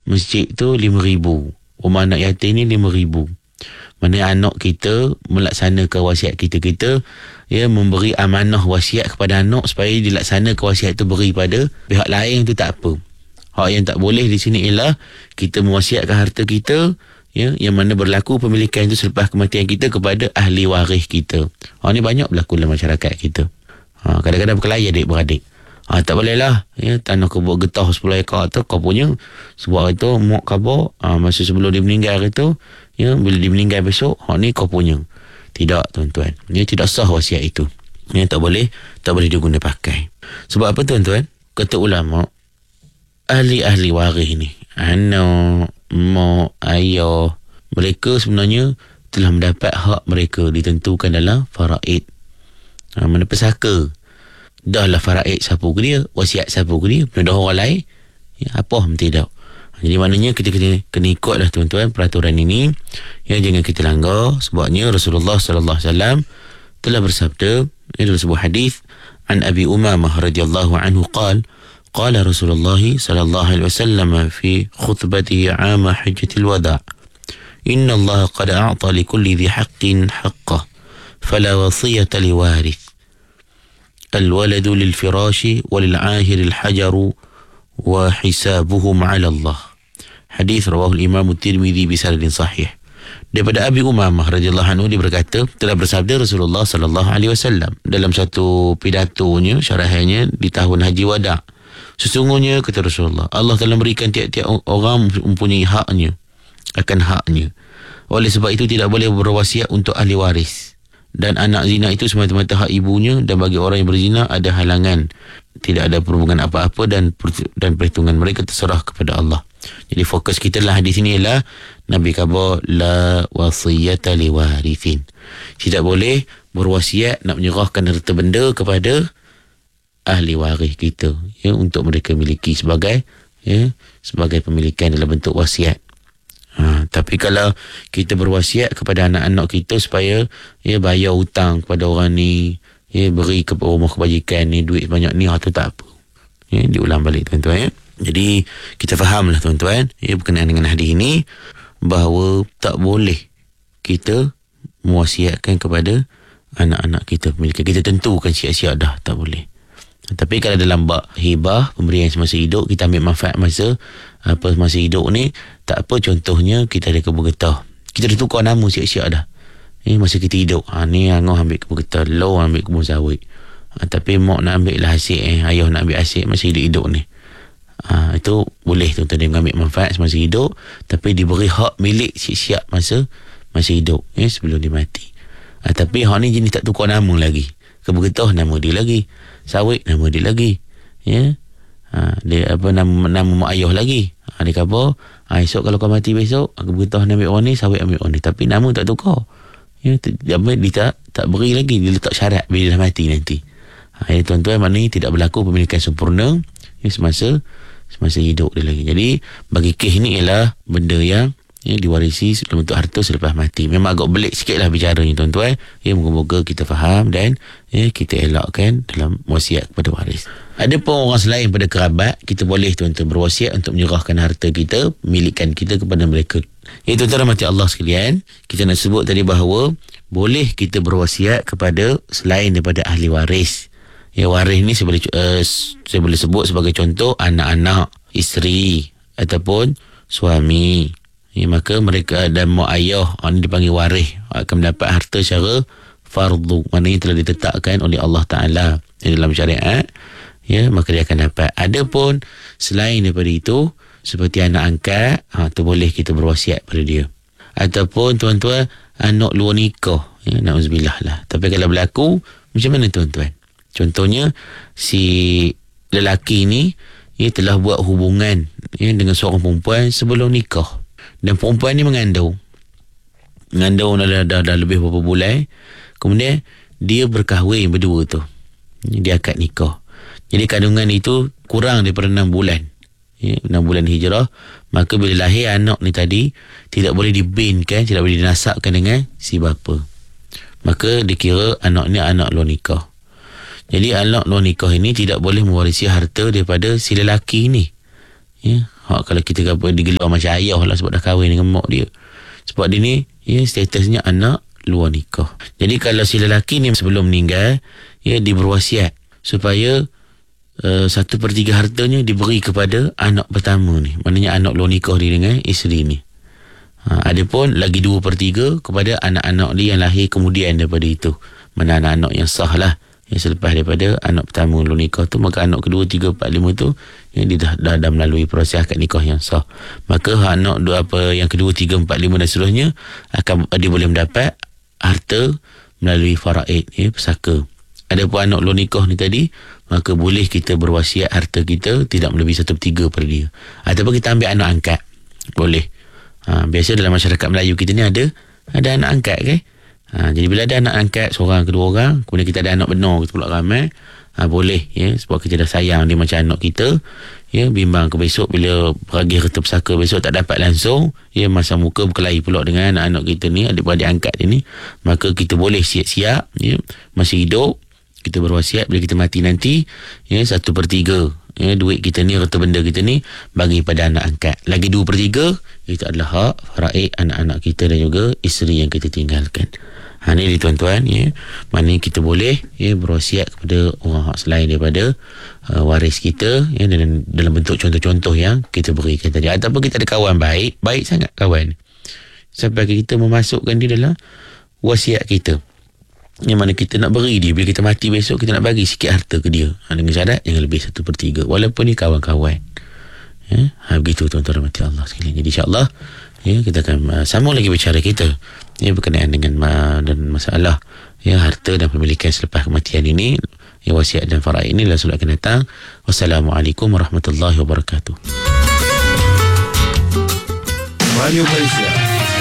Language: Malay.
masjid tu 5,000. Rumah anak yatim ni 5,000. Mana anak kita melaksanakan wasiat kita memberi amanah wasiat kepada anak supaya dilaksanakan wasiat itu beri pada pihak lain tu tak apa. Hak yang tak boleh di sini ialah kita mewasiatkan harta kita yang mana berlaku pemilikan itu selepas kematian kita kepada ahli waris kita. Ni banyak berlaku dalam masyarakat kita. Kadang-kadang berkelahi adik-beradik. Tak boleh lah tanah kebun getah 10 ekar tu kau punya. Sebab itu mak khabar masa sebelum dia meninggal itu bila dia meninggal besok ni kau punya. Tidak tuan-tuan, tidak sah wasiat itu. Tak boleh diguna pakai. Sebab apa tuan-tuan? Kata ulama, ahli-ahli waris ni, anak, mak, ayah, mereka sebenarnya telah mendapat hak mereka ditentukan dalam faraid. Mana pesaka dah lah faraid siapa ke dia, wasiat siapa ke dia, pada orang lain apa pun tidak. Jadi maknanya kita kena ikutlah tuan-tuan peraturan ini. Jangan kita langgar. Sebabnya Rasulullah sallallahu alaihi wasallam telah bersabda dalam sebuah hadis an Abi Umamah radhiyallahu anhu qala Rasulullah sallallahu alaihi wasallam fi khutbatihi 'ama hajjatil wada' inna Allah qad a'ta li kulli dhi haqqin haqqah fala wasiyata li warith al-waladu lil firashi wa lil 'ahiri al-hajaru wa hisabuhum 'ala Allah. Hadis rawahu al-Imam At-Tirmidzi bi sanadin sahih. Daripada Abi Umamah radhiyallahu anhu dia berkata, telah bersabda Rasulullah sallallahu alaihi wasallam dalam satu pidatonya, syarahannya di tahun Haji Wada'. Sesungguhnya kata Rasulullah, Allah telah memberikan tiap-tiap orang mempunyai haknya, akan haknya. Oleh sebab itu tidak boleh berwasiat untuk ahli waris. Dan anak zina itu semata-mata hak ibunya, dan bagi orang yang berzina ada halangan. Tidak ada perhubungan apa-apa dan perhitungan mereka terserah kepada Allah. Jadi fokus kita lah di sini ialah Nabi khabar la wasiyata li warithin. Tidak boleh berwasiat nak menyerahkan harta benda kepada ahli waris kita untuk mereka miliki sebagai pemilikan dalam bentuk wasiat. Tapi kalau kita berwasiat kepada anak-anak kita supaya bayar hutang kepada orang ni, beri ke rumah kebajikan ni duit banyak ni, atau tak apa. Diulang balik tuan-tuan. Jadi kita fahamlah tuan-tuan berkenaan dengan hadis ini bahawa tak boleh kita mewasiatkan kepada anak-anak kita, pemilikan kita tentukan siap-siap dah, tak boleh. Tapi kalau dalam bab hibah, pemberian semasa hidup, kita ambil manfaat masa hidup ni, tak apa. Contohnya kita ada kebun getah, kita dah tukar nama siap-siap dah. Masa kita hidup, ni Angah ambil kebun getah, Lo ambil kebun sawit. Tapi mak nak ambil lah hasil, ayah nak ambil hasil masa hidup ni. Itu boleh tuan-tuan, dia mengambil manfaat semasa hidup, tapi diberi hak milik siap-siap masa hidup, sebelum dia mati. Tapi hak ni jenis tak tukar nama lagi. Kebun getah nama dia lagi, sawit nama dia lagi, dia nama mak ayah lagi. Dia khabar esok kalau kau mati besok, kebun getah ambil orang ni, sawit ambil orang ni, tapi nama tak tukar. Dia tak beri lagi, dia letak syarat bila dah mati nanti. Tuan-tuan, maknanya tidak berlaku pemilikan sempurna semasa hidup dia lagi. Jadi bagi kes ni ialah benda yang diwarisi dalam bentuk harta selepas mati. Memang agak belik sikit lah bicara ni tuan-tuan. Moga-moga kita faham dan kita elakkan dalam wasiat kepada waris. Ada pun orang selain pada kerabat, kita boleh tuan-tuan berwasiat untuk menyerahkan harta kita, milikan kita kepada mereka. Tuan-tuan rahmati Allah sekalian, kita nak sebut tadi bahawa boleh kita berwasiat kepada selain daripada ahli waris. Waris ni saya boleh sebut sebagai contoh anak-anak, isteri ataupun suami. Maka mereka dan mak ayah ni dipanggil waris, akan mendapat harta secara fardu, maknanya telah ditetapkan oleh Allah Ta'ala dalam syariat. Maka dia akan dapat. Adapun selain daripada itu, seperti anak angkat, tu boleh kita berwasiat pada dia. Ataupun tuan-tuan anak luar nikah, na'udzubillah lah. Tapi kalau berlaku, macam mana tuan-tuan? Contohnya si lelaki ni telah buat hubungan dengan seorang perempuan sebelum nikah, dan perempuan ni mengandung dah lebih beberapa bulan. Kemudian dia berkahwin berdua tu, dia akad nikah. Jadi kandungan itu kurang daripada 6 bulan, 6 bulan hijrah. Maka bila lahir anak ni tadi, tidak boleh dibinkan, tidak boleh dinasabkan dengan si bapa. Maka dikira anak ni anak luar nikah. Jadi anak luar nikah ini tidak boleh mewarisi harta daripada si lelaki ni. Kalau kita digelar macam ayah lah sebab dah kahwin dengan mak dia. Sebab dia ni statusnya anak luar nikah. Jadi kalau si lelaki ni sebelum meninggal, dia berwasiat supaya 1/3 hartanya diberi kepada anak pertama ni. Maknanya anak luar nikah dia dengan isteri ni. Adapun lagi 2/3 kepada anak-anak dia yang lahir kemudian daripada itu. Mana anak-anak yang sah lah, yang selepas daripada anak pertama luar nikah tu, maka anak kedua, 3, 4, 5 tu dia dah melalui proses akad nikah yang sah. Maka anak yang kedua, 3, 4, 5 dan seterusnya dia boleh mendapat harta melalui faraid, pesaka. Adapun anak luar nikah ni tadi, maka boleh kita berwasiat harta kita tidak melebihi 1/3 pada dia. Ataupun kita ambil anak angkat, boleh. Biasa dalam masyarakat Melayu kita ni ada anak angkat kan. Jadi bila ada anak angkat seorang, kedua orang, kemudian kita ada anak benar, kita pula ramai, boleh sebab kita dah sayang dia macam anak kita. Bimbang ke besok bila peragih harta pusaka besok tak dapat langsung, masa muka berkelahi pula dengan anak-anak kita ni, adik-beradik angkat dia ni, maka kita boleh siap-siap masih hidup kita berwasiat bila kita mati nanti 1/3 duit kita ni, harta benda kita ni bagi pada anak angkat. Lagi 2/3 itu adalah hak faraid anak-anak kita dan juga isteri yang kita tinggalkan. Ni dia tuan-tuan, maknanya kita boleh berwasiat kepada orang hak selain daripada waris kita, dalam bentuk contoh-contoh yang kita berikan tadi. Ataupun kita ada kawan baik sangat kawan, sampai kita memasukkan dia dalam wasiat kita, yang mana kita nak beri dia bila kita mati besok, kita nak bagi sikit harta ke dia, dengan syarat jangan lebih 1/3 walaupun ni kawan-kawan. Begitu tuan-tuan rahmati Allah sekalian. Jadi insyaAllah kita akan sambung lagi bicara kita berkenaan dengan dan masalah harta dan pemilikan selepas kematian ini, wasiat dan faraid ini dalam solat akan datang. Wassalamualaikum warahmatullahi wabarakatuh. Radio Malaysia